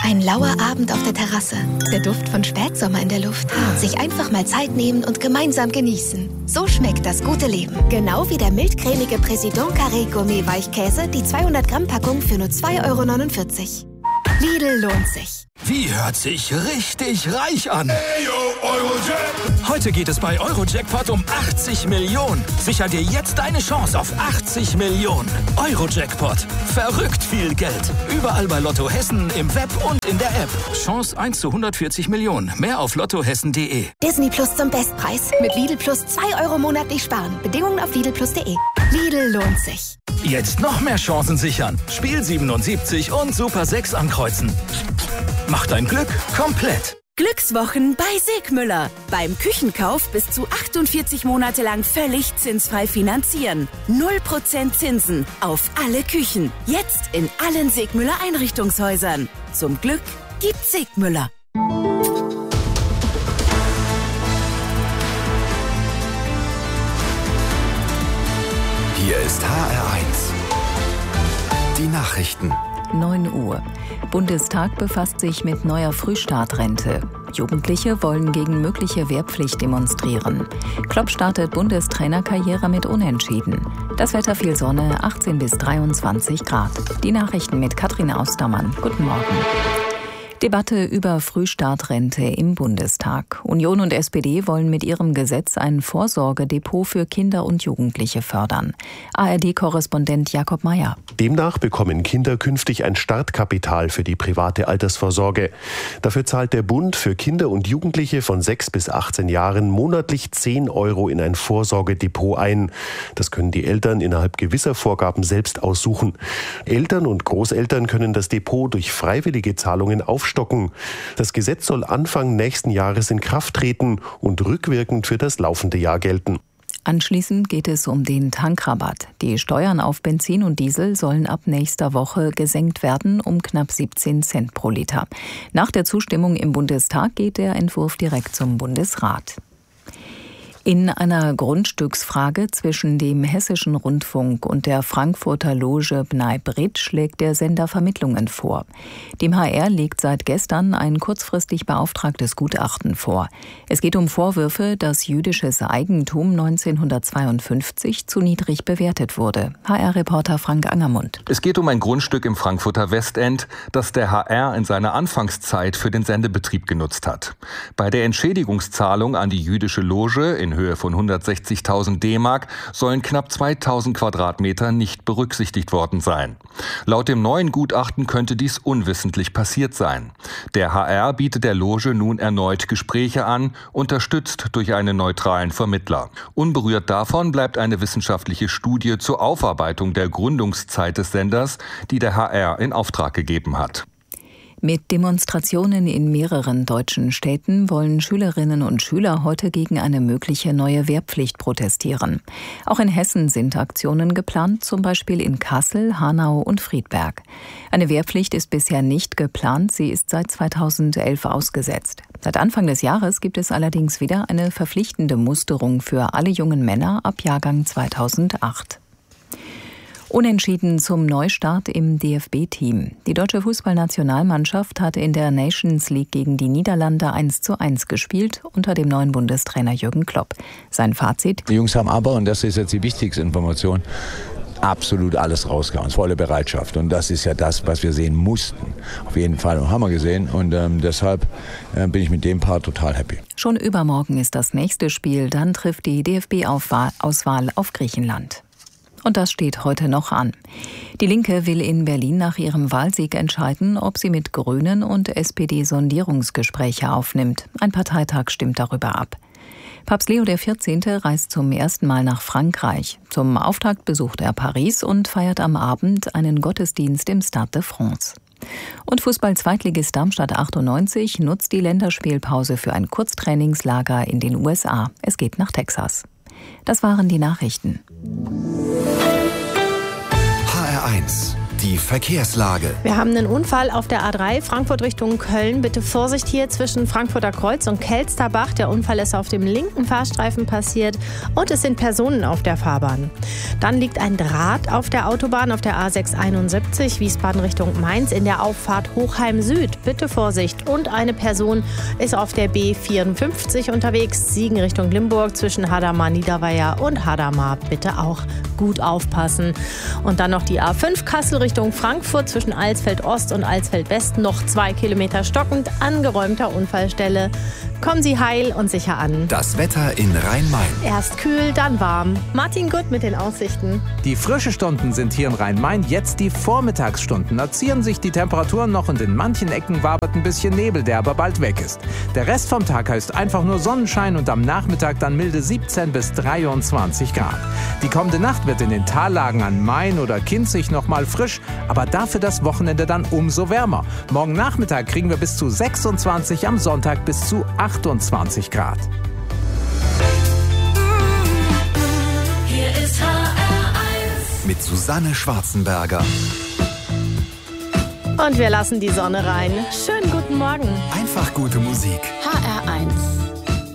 Ein lauer Abend auf der Terrasse, der Duft von Spätsommer in der Luft. Sich einfach mal Zeit nehmen und gemeinsam genießen. So schmeckt das gute Leben. Genau wie der mildcremige Président Carré Gourmet Weichkäse, die 200 Gramm Packung für nur 2,49 €. Lidl lohnt sich. Wie hört sich richtig reich an? Hey, yo, Eurojackpot. Heute geht es bei Eurojackpot um 80 Millionen. Sicher dir jetzt deine Chance auf 80 Millionen. Eurojackpot. Verrückt viel Geld. Überall bei Lotto Hessen, im Web und in der App. Chance 1 zu 140 Millionen. Mehr auf lottohessen.de. Disney Plus zum Bestpreis. Mit Lidl Plus 2 € monatlich sparen. Bedingungen auf lidlplus.de. Lidl lohnt sich. Jetzt noch mehr Chancen sichern. Spiel 77 und Super 6 ankreuzen. Mach dein Glück komplett. Glückswochen bei Segmüller. Beim Küchenkauf bis zu 48 Monate lang völlig zinsfrei finanzieren. 0% Zinsen auf alle Küchen. Jetzt in allen Segmüller Einrichtungshäusern. Zum Glück gibt's Segmüller. Hier ist HR1. Die Nachrichten. 9 Uhr. Bundestag befasst sich mit neuer Frühstartrente. Jugendliche wollen gegen mögliche Wehrpflicht demonstrieren. Klopp startet Bundestrainerkarriere mit Unentschieden. Das Wetter viel Sonne, 18 bis 23 Grad. Die Nachrichten mit Katrin Austermann. Guten Morgen. Debatte über Frühstartrente im Bundestag. Union und SPD wollen mit ihrem Gesetz ein Vorsorgedepot für Kinder und Jugendliche fördern. ARD-Korrespondent Jakob Mayer. Demnach bekommen Kinder künftig ein Startkapital für die private Altersvorsorge. Dafür zahlt der Bund für Kinder und Jugendliche von 6 bis 18 Jahren monatlich 10 € in ein Vorsorgedepot ein. Das können die Eltern innerhalb gewisser Vorgaben selbst aussuchen. Eltern und Großeltern können das Depot durch freiwillige Zahlungen aufstocken. Das Gesetz soll Anfang nächsten Jahres in Kraft treten und rückwirkend für das laufende Jahr gelten. Anschließend geht es um den Tankrabatt. Die Steuern auf Benzin und Diesel sollen ab nächster Woche gesenkt werden um knapp 17 Cent pro Liter. Nach der Zustimmung im Bundestag geht der Entwurf direkt zum Bundesrat. In einer Grundstücksfrage zwischen dem Hessischen Rundfunk und der Frankfurter Loge Bnei Brit schlägt der Sender Vermittlungen vor. Dem HR liegt seit gestern ein kurzfristig beauftragtes Gutachten vor. Es geht um Vorwürfe, dass jüdisches Eigentum 1952 zu niedrig bewertet wurde. HR-Reporter Frank Angermund. Es geht um ein Grundstück im Frankfurter Westend, das der HR in seiner Anfangszeit für den Sendebetrieb genutzt hat. Bei der Entschädigungszahlung an die jüdische Loge in Höhe von 160.000 D-Mark sollen knapp 2.000 Quadratmeter nicht berücksichtigt worden sein. Laut dem neuen Gutachten könnte dies unwissentlich passiert sein. Der HR bietet der Loge nun erneut Gespräche an, unterstützt durch einen neutralen Vermittler. Unberührt davon bleibt eine wissenschaftliche Studie zur Aufarbeitung der Gründungszeit des Senders, die der HR in Auftrag gegeben hat. Mit Demonstrationen in mehreren deutschen Städten wollen Schülerinnen und Schüler heute gegen eine mögliche neue Wehrpflicht protestieren. Auch in Hessen sind Aktionen geplant, zum Beispiel in Kassel, Hanau und Friedberg. Eine Wehrpflicht ist bisher nicht geplant, sie ist seit 2011 ausgesetzt. Seit Anfang des Jahres gibt es allerdings wieder eine verpflichtende Musterung für alle jungen Männer ab Jahrgang 2008. Unentschieden zum Neustart im DFB-Team. Die deutsche Fußballnationalmannschaft hat in der Nations League gegen die Niederlande 1:1 gespielt unter dem neuen Bundestrainer Jürgen Klopp. Sein Fazit: Die Jungs haben aber, und das ist jetzt die wichtigste Information, absolut alles rausgehauen, volle Bereitschaft. Und das ist ja das, was wir sehen mussten. Auf jeden Fall haben wir gesehen. Und deshalb bin ich mit dem Part total happy. Schon übermorgen ist das nächste Spiel. Dann trifft die DFB-Auswahl auf Griechenland. Und das steht heute noch an. Die Linke will in Berlin nach ihrem Wahlsieg entscheiden, ob sie mit Grünen und SPD Sondierungsgespräche aufnimmt. Ein Parteitag stimmt darüber ab. Papst Leo XIV. Reist zum ersten Mal nach Frankreich. Zum Auftakt besucht er Paris und feiert am Abend einen Gottesdienst im Stade de France. Und Fußball-Zweitligist Darmstadt 98 nutzt die Länderspielpause für ein Kurztrainingslager in den USA. Es geht nach Texas. Das waren die Nachrichten. HR1, Die Verkehrslage. Wir haben einen Unfall auf der A3 Frankfurt Richtung Köln. Bitte Vorsicht hier zwischen Frankfurter Kreuz und Kelsterbach. Der Unfall ist auf dem linken Fahrstreifen passiert und es sind Personen auf der Fahrbahn. Dann liegt ein Draht auf der Autobahn auf der A671 Wiesbaden Richtung Mainz in der Auffahrt Hochheim Süd. Bitte Vorsicht. Und eine Person ist auf der B54 unterwegs. Siegen Richtung Limburg zwischen Hadamar Niederweiher und Hadamar. Bitte auch gut aufpassen. Und dann noch die A5 Kassel Richtung Frankfurt zwischen Alsfeld Ost und Alsfeld West. Noch 2 Kilometer stockend, angeräumter Unfallstelle. Kommen Sie heil und sicher an. Das Wetter in Rhein-Main. Erst kühl, dann warm. Martin Gutt mit den Aussichten. Die frischen Stunden sind hier in Rhein-Main jetzt die Vormittagsstunden. Da ziehen sich die Temperaturen noch und in manchen Ecken wabert ein bisschen Nebel, der aber bald weg ist. Der Rest vom Tag heißt einfach nur Sonnenschein und am Nachmittag dann milde 17 bis 23 Grad. Die kommende Nacht wird in den Tallagen an Main oder Kinzig noch mal frisch, aber dafür das Wochenende dann umso wärmer. Morgen Nachmittag kriegen wir bis zu 26, am Sonntag bis zu 28 Grad. Hier ist HR1 mit Susanne Schwarzenberger. Und wir lassen die Sonne rein. Schönen guten Morgen. Einfach gute Musik. HR1